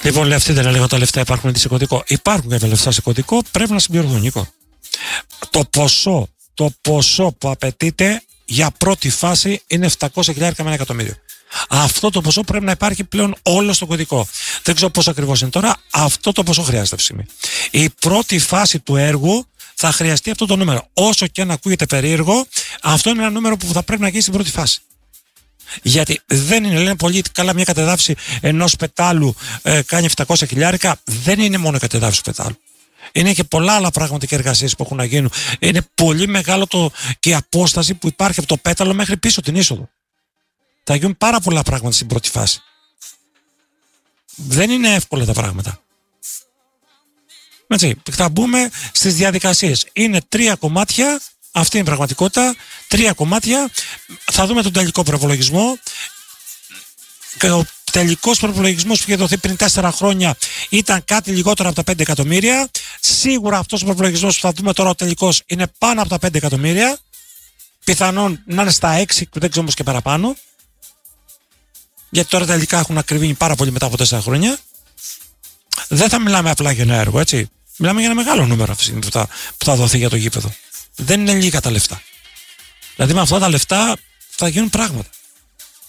Λοιπόν, λέει, αυτή δεν έλεγα τα λεφτά υπάρχουν ήδη σε κωδικό. Υπάρχουν κάποια λεφτά σε κωδικό, πρέπει να συμπληρωθούν, Νίκο. Το ποσό που απαιτείται για πρώτη φάση είναι 700.000 με 1 εκατομμύριο. Αυτό το ποσό πρέπει να υπάρχει πλέον όλο στο κωδικό. Δεν ξέρω πώς ακριβώς είναι τώρα, αυτό το ποσό χρειάζεται αυτή τη στιγμή. Η πρώτη φάση του έργου θα χρειαστεί αυτό το νούμερο. Όσο και αν ακούγεται περίεργο, αυτό είναι ένα νούμερο που θα πρέπει να γίνει στην πρώτη φάση. Γιατί δεν είναι, λένε πολύ καλά, μια κατεδάφιση ενός πετάλου κάνει 700.000. Δεν είναι μόνο η κατεδάφιση του πετάλου. Είναι και πολλά άλλα πράγματα και εργασίες που έχουν να γίνουν. Είναι πολύ μεγάλο και η απόσταση που υπάρχει από το πέταλο μέχρι πίσω την είσοδο. Θα γίνουν πάρα πολλά πράγματα στην πρώτη φάση. Δεν είναι εύκολα τα πράγματα. Έτσι, θα μπούμε στις διαδικασίες. Είναι 3 κομμάτια, αυτή είναι η πραγματικότητα. 3 κομμάτια. Θα δούμε τον τελικό προπολογισμό. Και ο τελικός προπολογισμός που είχε δοθεί πριν 4 χρόνια ήταν κάτι λιγότερο από τα 5 εκατομμύρια. Σίγουρα αυτός ο προπολογισμός που θα δούμε τώρα ο τελικός είναι πάνω από τα 5 εκατομμύρια. Πιθανόν να είναι στα 6, δεν ξέρω όμως και παραπάνω. Γιατί τώρα τα υλικά έχουν ακριβήνει πάρα πολύ μετά από 4 χρόνια. Δεν θα μιλάμε απλά για ένα έργο, έτσι. Μιλάμε για ένα μεγάλο νούμερο αυτή τη στιγμή που θα δοθεί για το γήπεδο. Δεν είναι λίγα τα λεφτά. Δηλαδή με αυτά τα λεφτά θα γίνουν πράγματα.